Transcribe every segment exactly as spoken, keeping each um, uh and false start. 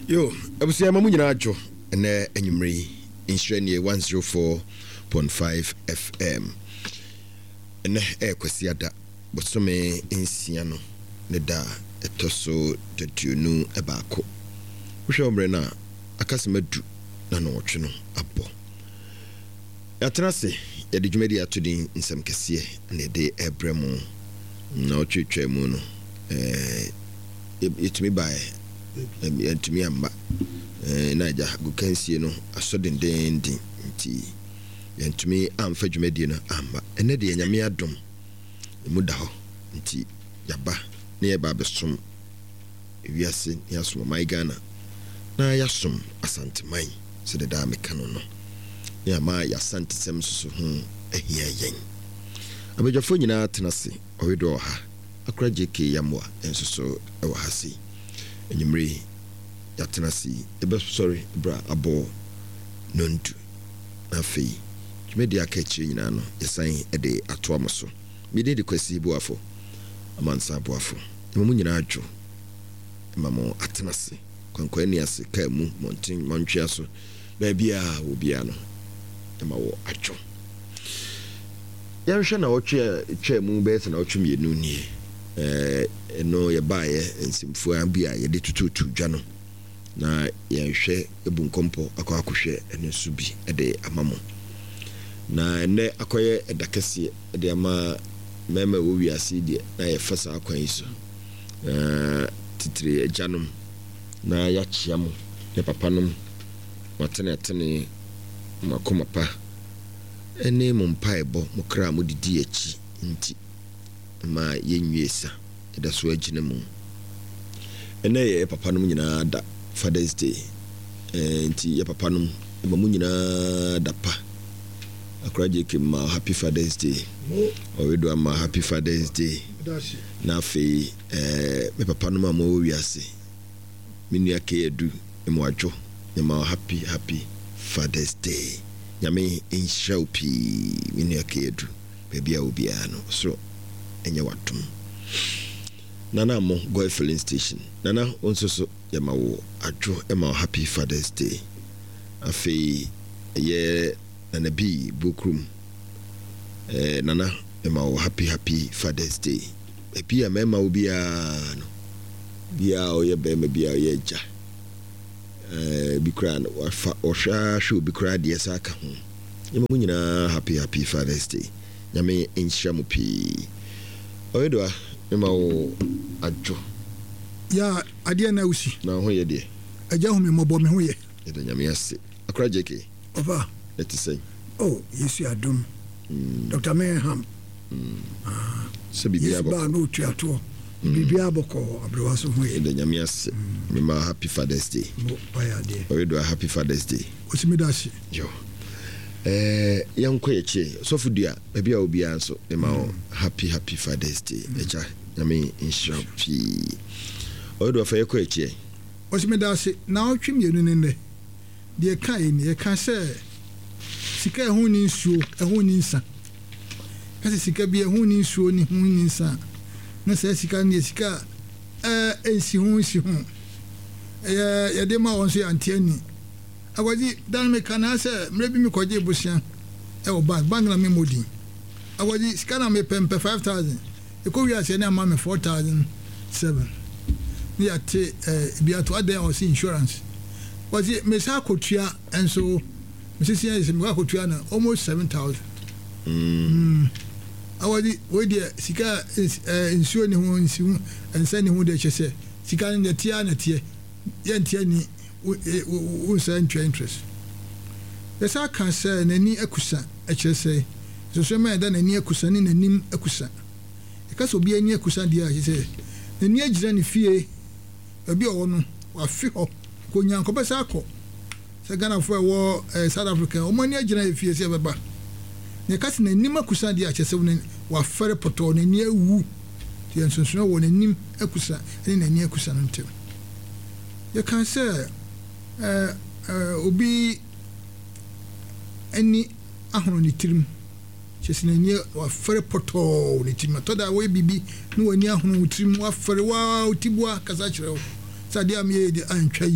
Yo, abusia mamu nyina ajo na enyumre instrani one oh four point five F M. Na e kwasi ada bosome ensia no ne da etoso tetuonu ebaako. Wohwe omre na akasemadu na no wotwe no abo. Yatrase ya de dwumadi atodin nsem kese na de ebremu na otwetwa mu no eh yetumi bae yetumi amba eh na ja gukansie no asodendendin nti yentumi amfa dwumadi no amba ene de nyame adom mu da ho nti yaba na yeba besom wiase yasom mai Ghana na yasom asanteman se de da mekano no ya ma ya santi sem susu hu ehia yen abejafo nyina tenase owedo ha akra jeke yamwa ensuso ewa hasi enyimre ya tenase ebe sorry bra abo nontu afi jumedi akachi nyina no yesan ede ato amoso mede de kwasi buafo amansa buafo emu nyina adwo mamo atenase kwankwani ase ka mu montin montwea so baabia obia no ma wo acho ya hwe na otwe twa mu be se na otwe mienu ni eh no ye baaye nsimfu abia ye de tututu dwa no na ya hwe ebunkompo akwa akohwe ene su bi ede amamo na ne akoye edakese ede ama mema wo wiase die na ye fasa akwan iso eh titire ejanum na ya chiam ne papanom watene tene makoma pa ene mompaebo mokra mo didi achi nti ma yenwiesa eda so agine mu ene ye papa no nyina da Father's Day eh nti ye papa no ma mu nyina da pa akraje ke ma happy Father's Day owedo ama happy Father's Day na fe eh me papa no ma mo wiase minu ake edu emo adwo ma happy happy Father's Day. Nyame inshopi mini akedu baby obia no so enye watum. Nana mo go filling station. Nana onso so yama wo adwo ema happy Father's Day. Afi ye nana bi bukrum. Eh nana ema wo happy happy Father's Day. Baby amema obia no. Bia oye be me bia ye ja. eh bikra wafa osha shu bikra de saka ho yema munyina happy happy Father's Day nyame inshamu pi oyedo ema wo adwo ya ade na usi na ho ye de aja ho me mobo me ho ye de nyame ase akra jeke ofa let us say oh yesu adom mm. Doctor Mayham mm. ah se bibia bako ba no tuato bibia bako abrewaso ho ye de nyame ase me ma happy Father's Day mo baya de oyedo happy Father's Day osimidasi yo eh yanko yeche sofudua bibia obi anso me ma mm. happy happy Father's Day echa nyame inshapi oyedo fa yeko yeche osimidasi na otwem yenu nene de kai ni e ka se sika ehun ni nsuo ehun ni nsa kasi sika bi ehun ni nsuo ni hun ni nsa na se sika ni sika eh ensi hun si hun eh ya de ma won so antiani agwaji dan me kana se mre bi mi koje busia e o bank bank na me modi agwaji sika na me pempe five thousand e ko wi ase na ma me four thousand seven ni ate eh bi ato ade o si insurance waji me sa kotua enso me sisi ya me kotua na almost seven thousand mm awadi we dia sika insuo ni ho nsiu ensa ni ho de chese sika ni tia na tie ye ntia ni wo sa ntwa interest yesa kan se nani akusa e chese so so me da nani akusa ni nanim akusa e ka so bi ani akusa dia chese nani agira ni fie abi o no wa fi ho ko nyanko be sa akọ se Ghana fo e wo South Africa o mani agira fie se beba ne kasi na nim akusa dia chese wo wa fere poto ne ni ewu ti ensonso wo ne nim akusa ne na ni akusa no ntem ye kan se eh obi eni ahono ni tirim chese ne ni wa fere poto ne tirim to da we bibi no ni ahono tirim wa fere wa tibua kasa kire wo sadia me ye de antwa yi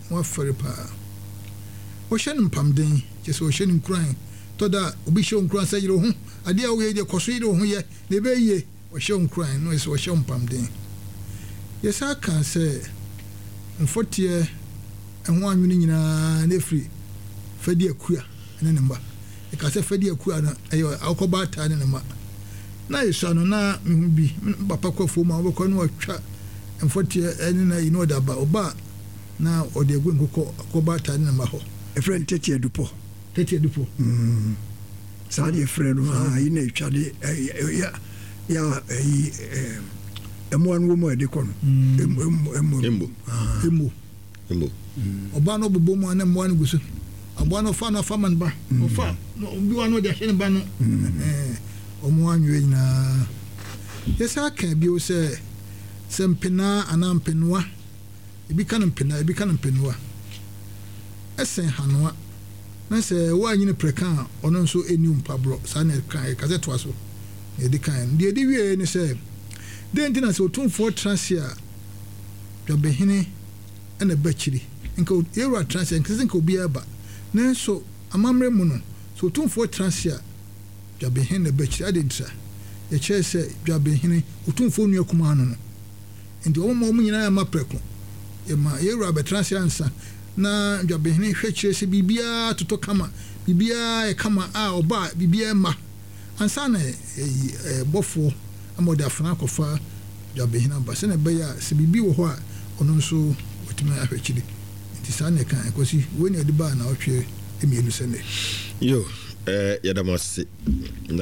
wa fere pa o hye no mpamden je so o hye no nkran to da obi hye nkran sa yire ho ade a wo ye de koso yire ho ye na be ye o hye nkran no so o hye mpamden ye sa kan se mfotie ehwo anwene nyina na free fadi akua ne ne mba e ka se fadi akua na ayo akoba ta ne ne ma na yeso no na mehu bi papa kwafo ma wo ko no atwa mfotie ene na ino da ba oba na ode egu nkoko akoba ta ne ne ma ho a friend tete adupo tete adupo mm sa de friend ma ina twade ya ya eh emo anu mo de kono emo emo embo embo embo oba no bobo mu na mo anu guso abo no fa no fa man ba o fa no bi wa no de hye ne ba no eh o mo anwe nyina yesa ka bi o se se mpena anampenwa ebi kan mpena ebi kan mpenwa esen hanoa na se wa nyine preka ono nso eni mpabro sa na kan ka se to aso e di kan de di wie ni se de ntina se otumfo transia dwabehene ena bachiri nka era transia nka nka obi aba na so amamre mu no so otumfo transia dwabehene na bachiri adintra ye che se dwabehene otumfo nua kuma ano no ndi o mo nyina ya mapreko e ma era be transia ansa na dwabehene hwechire se bibia toto kama bibia e kama a oba bibia ma ansa na e bofo amode afana kofa dwabehene aba se na be ya se bibi wo ho a ono nso otime ahwechire nti sa na kan ekosi woni odi ba na otwe emienu se ne yo eh yadamase na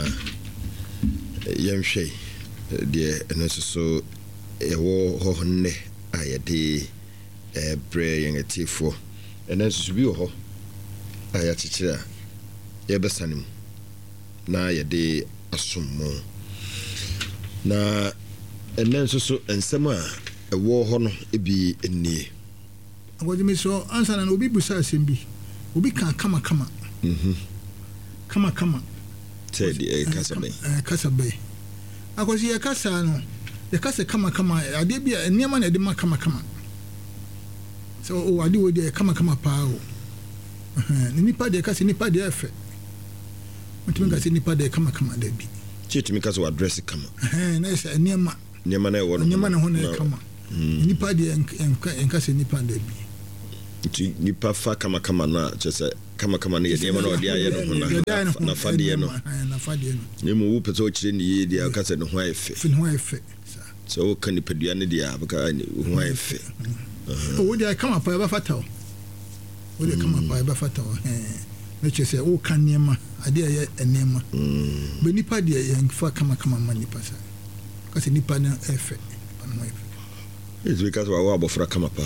yemhwe de enso so ewo ho ne ayede eh bre yen etifo enso so bi ho aya chichira ye besanim na yede asommo na enso so ensema ewo ho no ebi enie agwaje me so ansa na obi busa asembi obi kan kama kama mhm kama kama tedi e kasabe eh kasabe akosi ye kasa no ye kasa kama kama ade bia eniema na de ma kama kama so o ade wo de kama kama pa o ni nipa de kasa nipa de efe mutumi kasa nipa de kama kama de bi chitumi kasa wa address kama eh na isa eniema eniema na wo no eniema na ho na kama nipa de enkasa nipa de bi ti nipa fa kama kama na chese kama kama ne eniema na odi aye no ho na na fade no na fade no ne mu wo pese o kire ne ye dia kasa ne ho efe fin ho efe so o kan nipadua ne dia baka ho efe o wo dia kama pa ba fata o wo dia kama pa ba fata o eh na chese o kan niema ade aye eniema be nipa de ye fa kama kama ma nipa sa kasa nipa na efe pa no efe it's because wa abofra kama pa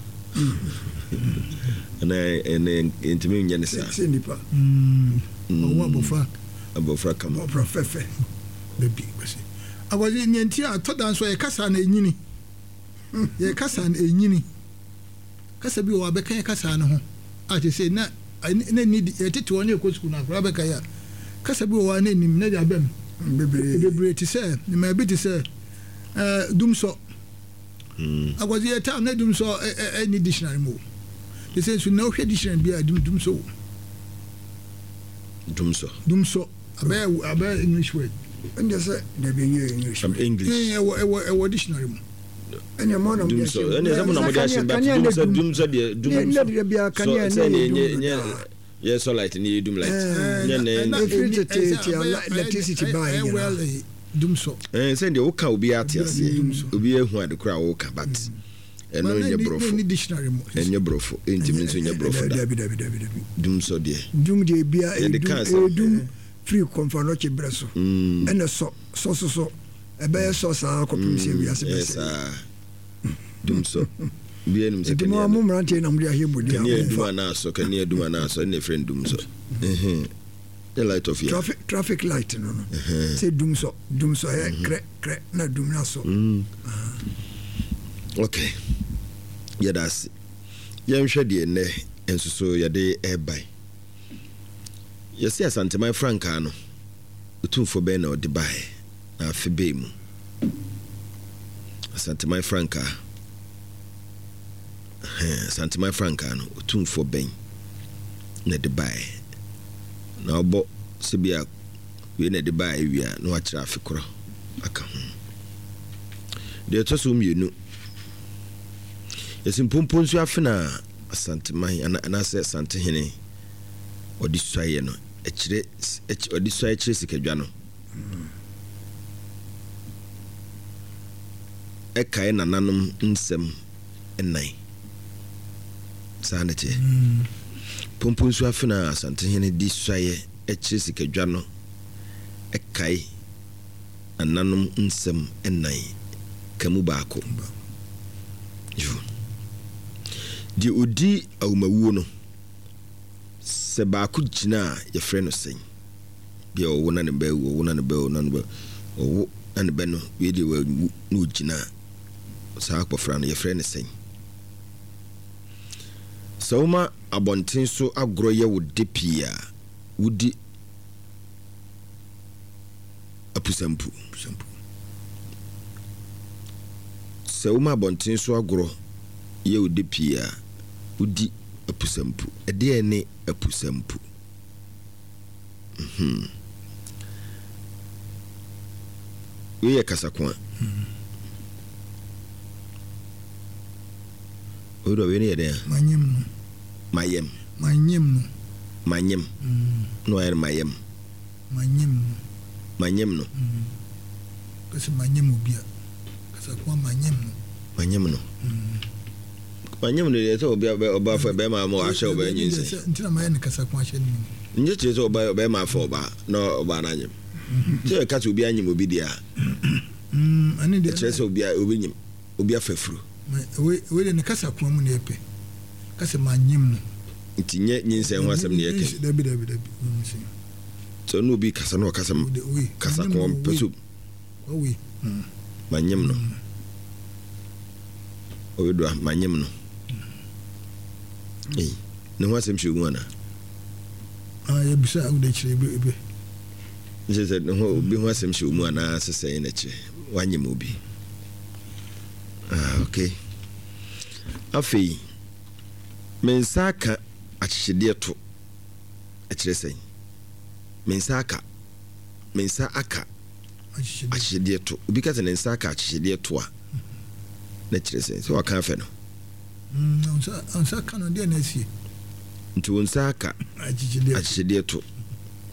ana ene intimi nyane sa se nipa mm wa abofra abofra kama abofra fefe bebi basi agwaje ni enti a to dan so ye kasa na enyini ye kasa na enyini kasa bi wa be kan kasa na ho a te say na na ni ye tete won ye ko school na kra be kan ya kasa bi wa na nim na ja bem bebre bebre ti say ni ma bi ti say eh dum so mm agwaje ye ta na dum so any dictionary mo they say so na hwe dictionary bi a dum dum so dum so dum so abe abe English word and just the being English some English eh e e dictionary mo ene mo na dum so ene mo na mo dia shin but dum so dum so de dum so ne bia kan ya ne nye ye so light ni dum light nye ne electricity electricity buy eh well dum so eh say de wo ka obi atiase obi ehu ade kra wo ka but eno nye brofo ni dictionary mo enye brofo entimi so nye brofo da dabi dabi dabi dum so de dum de bia edum free confer che breso ene so so so so ebe so sa kopim se wi ase yes ah dum so bia nim se kenya mo mrante na mri ahe bodi kenya duma na so kenya duma na so ne friend dum so eh the light of traffic traffic light no no say dum so dum so e kre kre na dum na so okay yeah that's yɛnhwɛ de ne enso so yɛde ɛbai yɛsɛ asante my franka no otumfo bɛ na ɔde bai na afebe mu asante my franka Santima Franca no otumfo ben na de bae na obo sebia we na de bae wia na wa kira afekoro aka ho de to so mienu yesim pompon so afena Santima ana ana se Santihene odi suaye no ekire odi suaye kire sikadwa no ekae nananom nsem ennan sanete pompon so afena Santihene di suaye ekire sikadwa no ekae nananom nsem ennan kamu baako jo di odi awumawuo no se baako gina ye frɛ no sen bia owo na ne ba owo na ne ba na ne ba owo na ne ba no we di wa no gina sa akpɔfra no ye frɛ no sen sawma abonten so agoro ye wo de pia wudi apusampu apusampu sawma abonten so agoro ye wo de pia wudi apusampu ede ene apusampu mhm we kasakwa mhm odo we ne yede manyem mayem manyem manyem mhm no er mayem manyem manyem no mhm kasi manyem obia kasakwa manyem manyem no mhm manyem no ye to obia oba fa be ma ma ahye oba nyinse ntina ma ye ne kasakwa ahye ni nje che to oba oba ma fa oba no oba na nyem che ka to obia nyem obi dia mm ani de che se obia obi nyem obia fafuru we we de ne kasakwa mu na epe kase manyem no ntinye nyinse ho asem ne yake dabi dabi dabi nyinse so no bi kasa no kasa kasakwa pesu owi manyem no owedo manyem no eh ne ho asem hwegu ana ah ye bisa u de kire ebe ebe je se ne ho obi ho asem hwegu ana sese na kire wanyem obi ah okay afei mensaka achichide to akire sen mensaka mensa aka achichide to obi ka se mensaka achichide to a na kire sen so aka afa no mm onsa onsa ka no de na sie nti onsa aka achichide achichide to